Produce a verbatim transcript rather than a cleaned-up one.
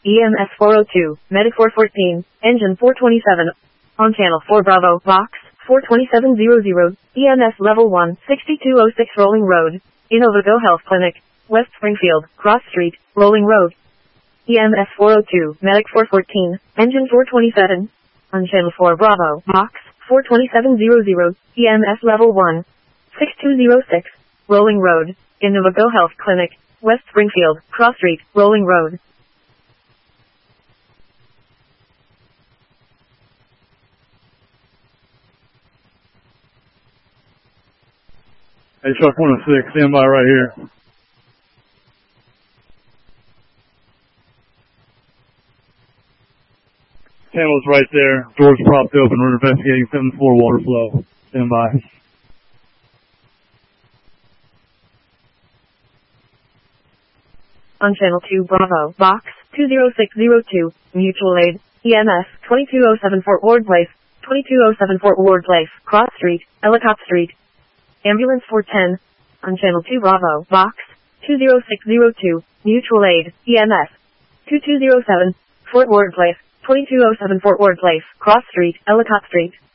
E M S four oh two, Medic four fourteen, Engine four twenty-seven. On Channel four Bravo, Box four twenty-seven hundred, E M S Level one, sixty-two oh six Rolling Road, Innovago Health Clinic, West Springfield, Cross Street, Rolling Road. E M S four oh two, Medic four fourteen, Engine four twenty-seven. On Channel four Bravo, Box four twenty-seven hundred, E M S Level one, sixty-two oh six, Rolling Road, Innovago Health Clinic, West Springfield, Cross Street, Rolling Road. Hey, Shark one oh six, stand by right here. Channel's right there. Doors propped open. We're investigating seven four water flow. Stand by. On Channel two Bravo, Box two oh six oh two, Mutual Aid, E M S twenty-two oh seven Fort Ward Place, twenty-two oh seven Fort Ward Place, Cross Street, Ellicott Street. Ambulance four ten. On Channel two Bravo, Box two oh six oh two, Mutual Aid, E M S twenty-two oh seven, Fort Ward Place, twenty-two oh seven Fort Ward Place, Cross Street, Ellicott Street.